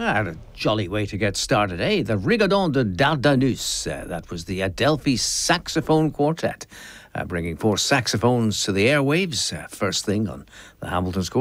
A jolly way to get started, eh? The Rigodon de Dardanus. That was the Adelphi Saxophone Quartet, bringing 4 saxophones to the airwaves. First thing on the Hamilton Score.